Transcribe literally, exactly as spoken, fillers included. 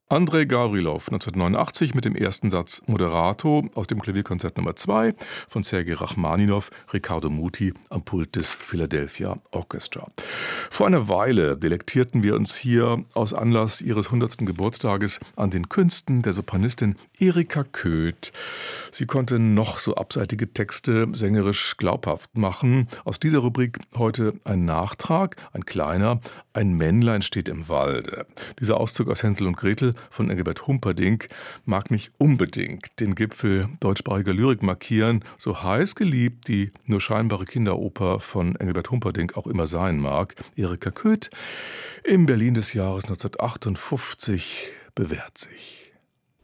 Andrei Gawrilow, neunzehnhundertneunundachtzig mit dem ersten Satz Moderato aus dem Klavierkonzert Nummer zwei von Sergei Rachmaninow, Riccardo Muti am Pult des Philadelphia Orchestra. Vor einer Weile delektierten wir uns hier aus Anlass ihres hundertsten Geburtstages an den Künsten der Sopranistin Erika Köth. Sie konnte noch so abseitige Texte sängerisch glaubhaft machen. Aus dieser Rubrik heute ein Nachtrag, ein kleiner, ein Männlein steht im Walde. Dieser Auszug aus Hänsel und Gretel von Engelbert Humperdinck mag nicht unbedingt den Gipfel deutschsprachiger Lyrik markieren, so heiß geliebt die nur scheinbare Kinderoper von Engelbert Humperdinck auch immer sein mag. Erika Köth im Berlin des Jahres neunzehnhundertachtundfünfzig bewährt sich.